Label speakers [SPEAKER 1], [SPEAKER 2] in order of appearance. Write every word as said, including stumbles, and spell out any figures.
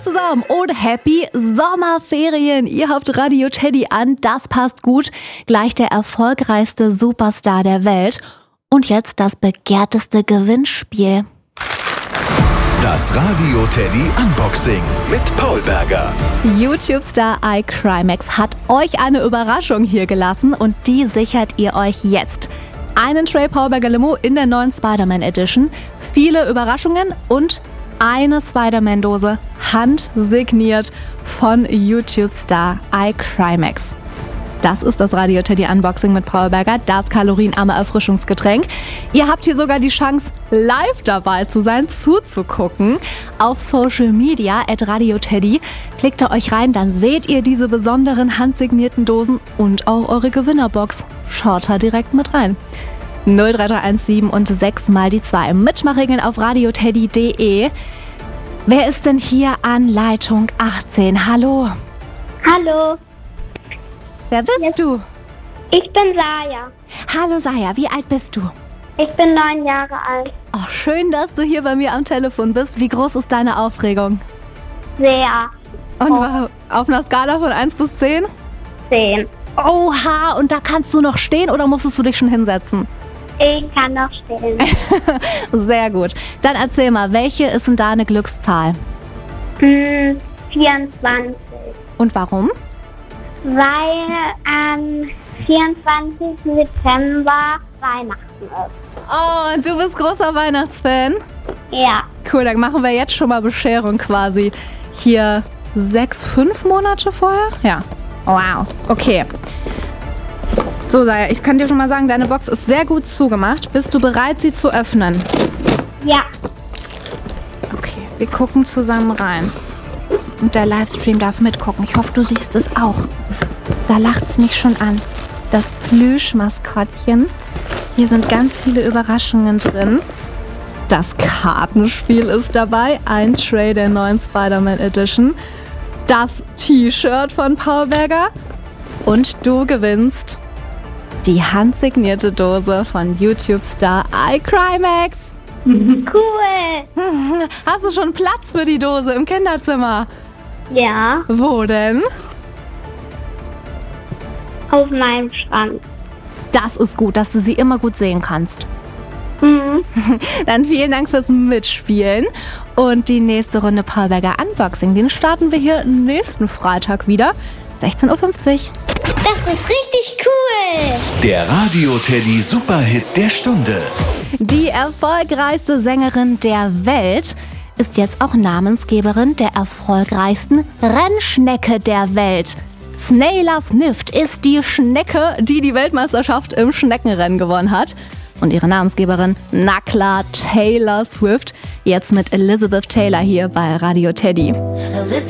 [SPEAKER 1] zusammen und Happy Sommerferien. Ihr habt Radio Teddy an, das passt gut. Gleich der erfolgreichste Superstar der Welt. Und jetzt das begehrteste Gewinnspiel.
[SPEAKER 2] Das Radio Teddy Unboxing mit Paul Berger.
[SPEAKER 1] YouTube-Star iCrimex hat euch eine Überraschung hier gelassen und die sichert ihr euch jetzt. Einen Trey Paul Berger Limo in der neuen Spider-Man Edition, viele Überraschungen und eine Spider-Man-Dose handsigniert von YouTube-Star iCrimex. Das ist das Radio Teddy Unboxing mit Paul Berger, das kalorienarme Erfrischungsgetränk. Ihr habt hier sogar die Chance, live dabei zu sein, zuzugucken. Auf Social Media at Radio Teddy klickt ihr euch rein, dann seht ihr diese besonderen handsignierten Dosen und auch eure Gewinnerbox. Schaut da direkt mit rein. null drei drei eins sieben und sechs mal die zwei. Mitmachregeln auf radioteddy punkt de. Wer ist denn hier an Leitung achtzehn? Hallo.
[SPEAKER 3] Hallo,
[SPEAKER 1] Wer bist
[SPEAKER 3] Yes.
[SPEAKER 1] du?
[SPEAKER 3] ich bin Saya.
[SPEAKER 1] Hallo Saya, wie alt bist du?
[SPEAKER 3] Ich bin neun Jahre alt.
[SPEAKER 1] Oh, schön, dass du hier bei mir am Telefon bist. Wie groß ist deine Aufregung?
[SPEAKER 3] Sehr.
[SPEAKER 1] Und
[SPEAKER 3] Oh.
[SPEAKER 1] wa- auf einer Skala von eins bis zehn?
[SPEAKER 3] Zehn.
[SPEAKER 1] Oha, und da kannst du noch stehen oder musstest du dich schon hinsetzen?
[SPEAKER 3] Ich kann noch stehen.
[SPEAKER 1] Sehr gut. Dann erzähl mal, welche ist denn deine Glückszahl?
[SPEAKER 3] Hm, vierundzwanzig.
[SPEAKER 1] Und warum?
[SPEAKER 3] Weil am vierundzwanzigsten Dezember Weihnachten ist.
[SPEAKER 1] Oh, und du bist großer Weihnachtsfan?
[SPEAKER 3] Ja.
[SPEAKER 1] Cool, dann machen wir jetzt schon mal Bescherung quasi. Hier sechs, fünf Monate vorher? Ja. Wow, okay. So, Saya, ich kann dir schon mal sagen, deine Box ist sehr gut zugemacht. Bist du bereit, sie zu öffnen?
[SPEAKER 3] Ja.
[SPEAKER 1] Okay, wir gucken zusammen rein. Und der Livestream darf mitgucken. Ich hoffe, du siehst es auch. Da lacht's mich schon an. Das Plüschmaskottchen. Hier sind ganz viele Überraschungen drin. Das Kartenspiel ist dabei. Ein Tray der neuen Spider-Man Edition. Das T-Shirt von Paul Berger. Und du gewinnst die handsignierte Dose von YouTube-Star iCrimex.
[SPEAKER 3] Cool.
[SPEAKER 1] Hast du schon Platz für die Dose im Kinderzimmer?
[SPEAKER 3] Ja,
[SPEAKER 1] Wo denn?
[SPEAKER 3] auf meinem Schrank.
[SPEAKER 1] Das ist gut, dass du sie immer gut sehen kannst.
[SPEAKER 3] Mhm.
[SPEAKER 1] Dann vielen Dank fürs Mitspielen. Und die nächste Runde Paul Berger Unboxing, den starten wir hier nächsten Freitag wieder. sechzehn Uhr fünfzig.
[SPEAKER 4] Das ist richtig cool.
[SPEAKER 2] Der Radio Teddy Superhit der Stunde.
[SPEAKER 1] Die erfolgreichste Sängerin der Welt ist jetzt auch Namensgeberin der erfolgreichsten Rennschnecke der Welt. Snayla Swift ist die Schnecke, die die Weltmeisterschaft im Schneckenrennen gewonnen hat. Und ihre Namensgeberin, na klar, Taylor Swift, jetzt mit Elizabeth Taylor hier bei Radio Teddy.